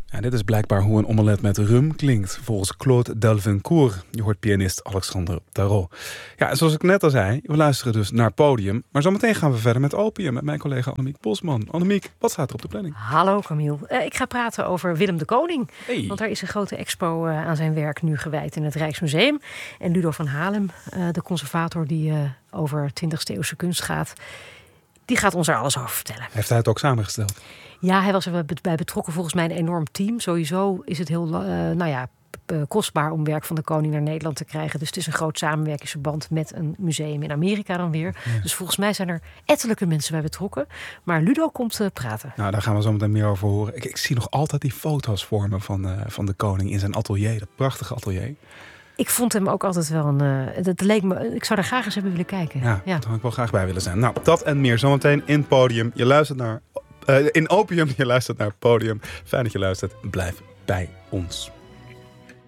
Ja, dit is blijkbaar hoe een omelet met rum klinkt, volgens Claude Delvincourt. Je hoort pianist Alexandre Tarot. Ja, zoals ik net al zei, we luisteren dus naar Podium. Maar zometeen gaan we verder met Opium met mijn collega Annemiek Bosman. Annemiek, wat staat er op de planning? Hallo Camille. Ik ga praten over Willem de Koning. Hey. Want er is een grote expo aan zijn werk nu gewijd in het Rijksmuseum. En Ludo van Halem, de conservator die over 20e eeuwse kunst gaat, die gaat ons er alles over vertellen. Heeft hij het ook samengesteld? Ja, hij was er bij betrokken, volgens mij een enorm team. Sowieso is het heel kostbaar om werk van de koning naar Nederland te krijgen. Dus het is een groot samenwerkingsverband met een museum in Amerika dan weer. Ja. Dus volgens mij zijn er ettelijke mensen bij betrokken. Maar Ludo komt praten. Nou, daar gaan we zo meteen meer over horen. Ik zie nog altijd die foto's voor me van de koning in zijn atelier. Dat prachtige atelier. Ik vond hem ook altijd wel dat leek me. Ik zou daar graag eens hebben willen kijken. Ja, daar had ik wel graag bij willen zijn. Nou, dat en meer zometeen in Podium. Je luistert naar in Opium, je luistert naar Podium. Fijn dat je luistert. Blijf bij ons.